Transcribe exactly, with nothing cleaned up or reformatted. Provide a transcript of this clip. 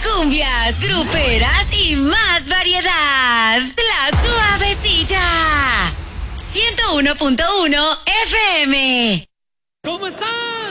cumbias, gruperas y más variedad. La Suavecita. ciento uno punto uno F M. ¿Cómo están?